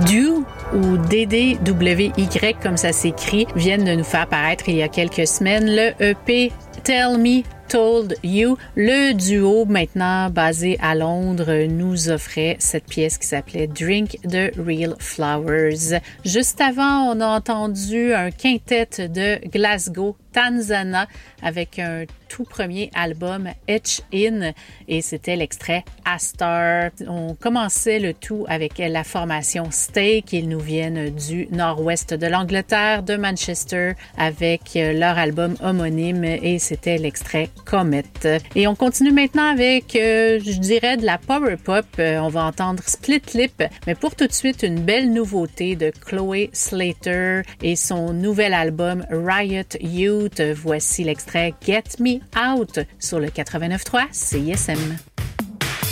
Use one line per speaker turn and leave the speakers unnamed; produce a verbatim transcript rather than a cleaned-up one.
Do ou D D W Y comme ça s'écrit viennent de nous faire paraître il y a quelques semaines le E P Tell Me Told You. Le duo maintenant basé à Londres nous offrait cette pièce qui s'appelait Drink the Real Flowers. Juste avant, on a entendu un quintet de Glasgow, Tanzania, avec un tout premier album Etch In et c'était l'extrait Astar. On commençait le tout avec la formation Stay qui nous viennent du nord-ouest de l'Angleterre, de Manchester, avec leur album homonyme et c'était l'extrait Comet. Et on continue maintenant avec, euh, je dirais, de la power pop. Euh, on va entendre Split Lip, mais pour tout de suite, une belle nouveauté de Chloé Slater et son nouvel album Riot Youth. Voici l'extrait Get Me Out sur le quatre-vingt-neuf point trois C I S M.